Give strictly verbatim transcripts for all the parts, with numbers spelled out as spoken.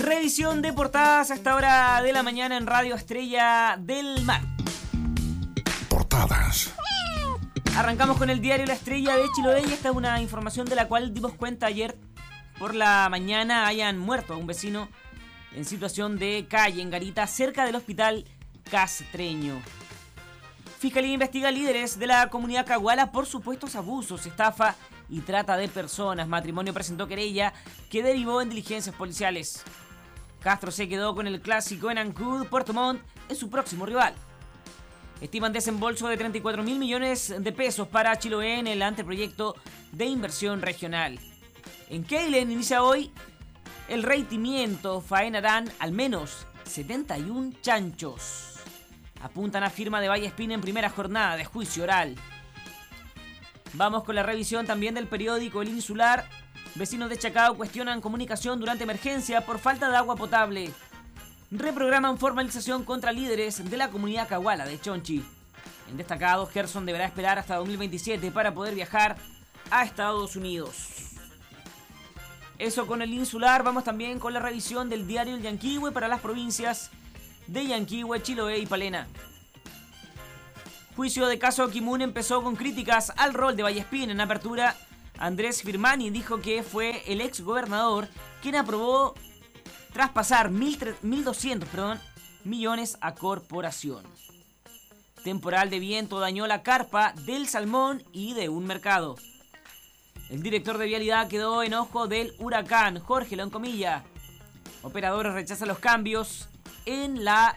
Revisión de portadas a esta hora de la mañana en Radio Estrella del Mar. Portadas. Arrancamos con el diario La Estrella de Chiloé y esta es una información de la cual dimos cuenta ayer por la mañana. Hayan muerto a un vecino en situación de calle en Garita, cerca del hospital Castreño. Fiscalía investiga líderes de la comunidad caguala por supuestos abusos, estafa y trata de personas. Matrimonio presentó querella que derivó en diligencias policiales. Castro se quedó con el clásico en Ancud. Puerto Montt es su próximo rival. Estiman desembolso de treinta y cuatro mil millones de pesos para Chiloé en el anteproyecto de inversión regional. En Keilen inicia hoy el reitimiento. Faenarán al menos setenta y uno chanchos. Apuntan a firma de Vallespina en primera jornada de juicio oral. Vamos con la revisión también del periódico El Insular. Vecinos de Chacao cuestionan comunicación durante emergencia por falta de agua potable. Reprograman formalización contra líderes de la comunidad caguala de Chonchi. En destacado, Gerson deberá esperar hasta dos mil veintisiete para poder viajar a Estados Unidos. Eso con El Insular. Vamos también con la revisión del diario El Yanquihue para las provincias de Yanquihue, Chiloé y Palena. Juicio de caso Kimun empezó con críticas al rol de Vallespina. En apertura, Andrés Firmani dijo que fue el ex gobernador quien aprobó traspasar mil doscientos perdón, millones a corporación. Temporal de viento dañó la carpa del salmón y de un mercado. El director de vialidad quedó en ojo del huracán. Jorge Loncomilla. Operadores rechazan los cambios en la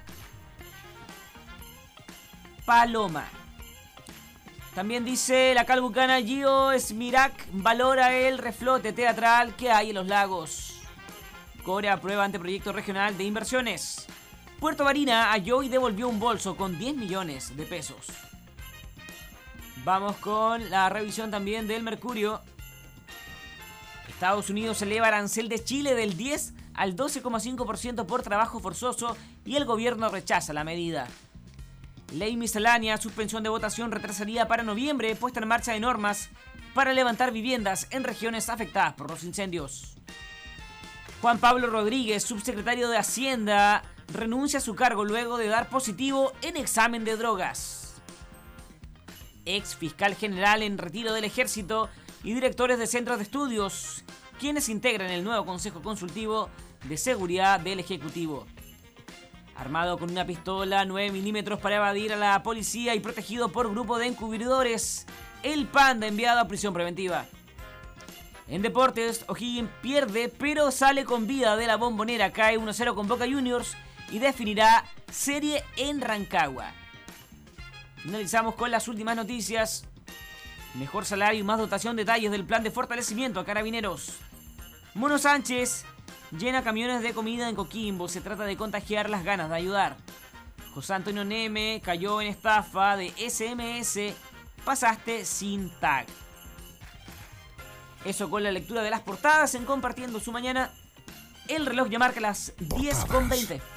Paloma. También dice la calbucana Gio Smirac valora el reflote teatral que hay en los lagos. Core aprueba anteproyecto regional de inversiones. Puerto Marina halló y devolvió un bolso con diez millones de pesos. Vamos con la revisión también del Mercurio. Estados Unidos eleva arancel de Chile del diez al doce coma cinco por ciento por trabajo forzoso y el gobierno rechaza la medida. Ley miscelánea, suspensión de votación retrasaría para noviembre, puesta en marcha de normas para levantar viviendas en regiones afectadas por los incendios. Juan Pablo Rodríguez, subsecretario de Hacienda, renuncia a su cargo luego de dar positivo en examen de drogas. Ex fiscal general en retiro del ejército y directores de centros de estudios, quienes integran el nuevo Consejo Consultivo de Seguridad del Ejecutivo. Armado con una pistola nueve milímetros para evadir a la policía y protegido por grupo de encubridores, el Panda enviado a prisión preventiva. En deportes, O'Higgins pierde pero sale con vida de la Bombonera, cae uno cero con Boca Juniors y definirá serie en Rancagua. Finalizamos con las últimas noticias. Mejor salario y más dotación, detalles del plan de fortalecimiento a Carabineros. Mono Sánchez llena camiones de comida en Coquimbo, se trata de contagiar las ganas de ayudar. José Antonio Neme cayó en estafa de S M S, pasaste sin tag. Eso con la lectura de las portadas en Compartiendo su Mañana. El reloj ya marca las diez con veinte.